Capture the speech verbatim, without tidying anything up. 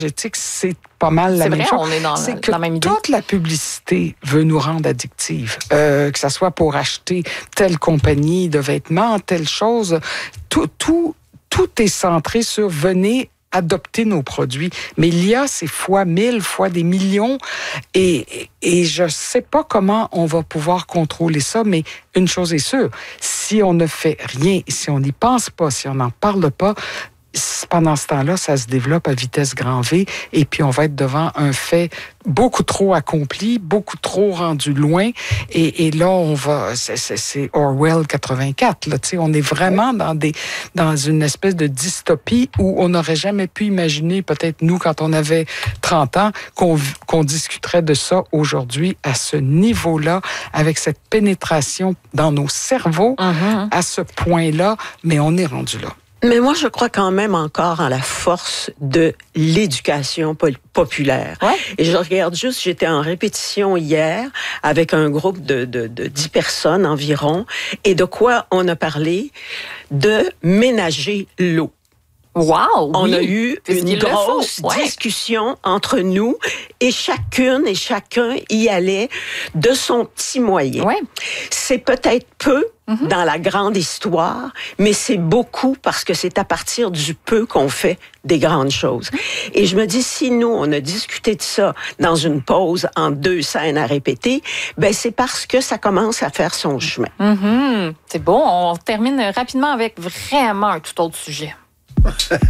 c'est pas mal la c'est même vrai, chose. On est dans c'est la, que la même idée. toute la publicité veut nous rendre addictives. Euh, que ça soit pour acheter telle compagnie de vêtements, telle chose. Tout, tout, tout est centré sur venez adopter nos produits. Mais il y a ces fois mille, fois des millions. Et, et je sais pas comment on va pouvoir contrôler ça, mais une chose est sûre, si on ne fait rien, si on n'y pense pas, si on n'en parle pas, pendant ce temps-là, ça se développe à vitesse grand V et puis on va être devant un fait beaucoup trop accompli, beaucoup trop rendu loin et, et là, on va... C'est, c'est, c'est Orwell quatre-vingt-quatre, là, tu sais, on est vraiment dans, des, dans une espèce de dystopie où on n'aurait jamais pu imaginer, peut-être nous, quand on avait trente ans, qu'on, qu'on discuterait de ça aujourd'hui à ce niveau-là, avec cette pénétration dans nos cerveaux mm-hmm. à ce point-là, mais on est rendu là. Mais moi, je crois quand même encore en la force de l'éducation po- populaire. Ouais. Et je regarde juste, j'étais en répétition hier avec un groupe de, de, de dix personnes environ. Et de quoi on a parlé? De ménager l'eau. Wow! On oui. a eu une grosse ouais. discussion entre nous et chacune et chacun y allait de son petit moyen. Ouais. C'est peut-être peu mm-hmm. dans la grande histoire, mais c'est beaucoup parce que c'est à partir du peu qu'on fait des grandes choses. Et je me dis, si nous, on a discuté de ça dans une pause en deux scènes à répéter, ben c'est parce que ça commence à faire son chemin. Mm-hmm. C'est bon, on termine rapidement avec vraiment un tout autre sujet.